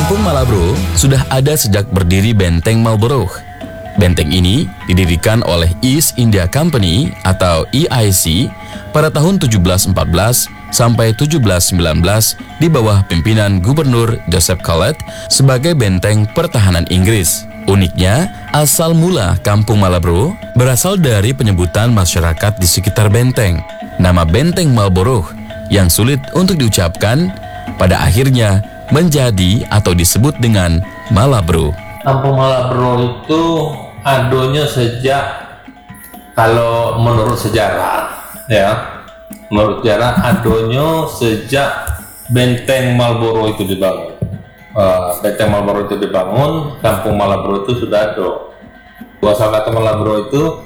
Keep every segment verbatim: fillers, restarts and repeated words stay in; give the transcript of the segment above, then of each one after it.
Kampung Malabro sudah ada sejak berdiri Benteng Marlborough. Benteng ini didirikan oleh East India Company atau E I C pada tahun tujuh belas empat belas sampai tujuh belas sembilan belas di bawah pimpinan Gubernur Joseph Collett sebagai benteng pertahanan Inggris. Uniknya, asal mula Kampung Malabro berasal dari penyebutan masyarakat di sekitar benteng. Nama Benteng Marlborough yang sulit untuk diucapkan pada akhirnya menjadi atau disebut dengan Malabro. Kampung Malabro itu adonya sejak, kalau menurut sejarah ya, menurut sejarah adonya sejak Benteng Marlborough itu dibangun. Uh, Benteng Marlborough itu dibangun, Kampung Malabro itu sudah ada. Asal kata Malabro itu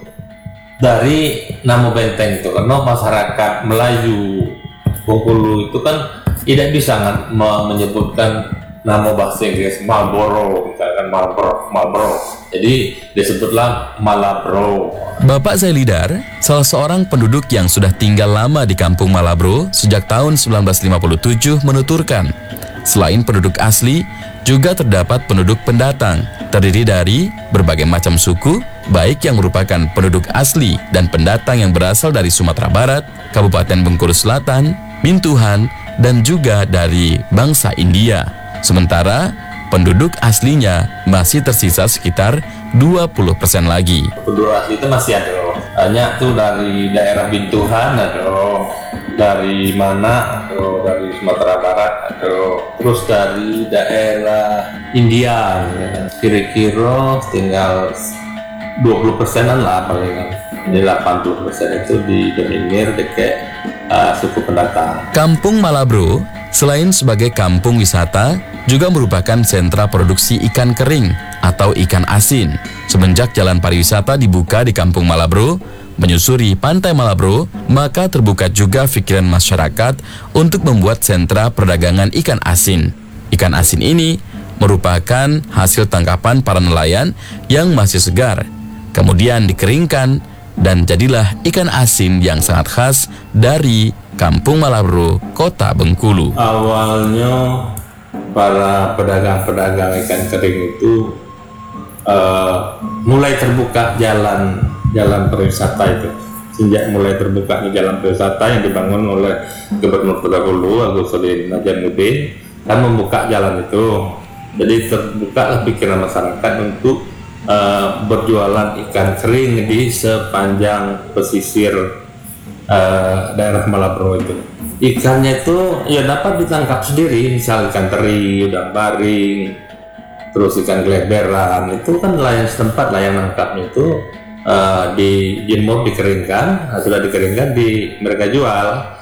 dari nama benteng itu, karena masyarakat Melayu Bengkulu itu kan tidak bisa menyebutkan nama bahasa Inggris Marlborough, misalkan Marlborough, Marlborough. Jadi disebutlah Malabro. Bapak Zailidar, salah seorang penduduk yang sudah tinggal lama di Kampung Malabro sejak tahun sembilan belas lima puluh tujuh menuturkan, selain penduduk asli, juga terdapat penduduk pendatang, terdiri dari berbagai macam suku, baik yang merupakan penduduk asli dan pendatang yang berasal dari Sumatera Barat, Kabupaten Bengkulu Selatan, Mintuhan, dan juga dari bangsa India. Sementara penduduk aslinya masih tersisa sekitar dua puluh persen lagi. Penduduk asli itu masih ada, banyak tuh dari daerah Bintuhan ada, dari mana, ada dari Sumatera Barat ada, terus dari daerah India, kira-kira tinggal dua puluh persenan lah palingan. Ini delapan puluh persen itu didominir dekat uh, suku pendatang. Kampung Malabro selain sebagai kampung wisata juga merupakan sentra produksi ikan kering atau ikan asin. Semenjak jalan pariwisata dibuka di Kampung Malabro, menyusuri Pantai Malabro, maka terbuka juga pikiran masyarakat untuk membuat sentra perdagangan ikan asin. Ikan asin ini merupakan hasil tangkapan para nelayan yang masih segar, kemudian dikeringkan, dan jadilah ikan asin yang sangat khas dari Kampung Malabro, Kota Bengkulu. Awalnya para pedagang-pedagang ikan kering itu uh, mulai terbuka jalan jalan perwisata itu. Sejak mulai terbuka jalan perwisata yang dibangun oleh Gubernur terdahulu Agustin Najamuddin kan membuka jalan itu. Jadi terbuka pikiran masyarakat untuk Uh, berjualan ikan kering di sepanjang pesisir uh, daerah Malabro itu. Ikannya itu ya dapat ditangkap sendiri, misal ikan teri, udang baring, terus ikan geleberan, itu kan nelayan setempat lah yang nangkapnya itu uh, dijemur, dikeringkan, sudah dikeringkan di mereka jual.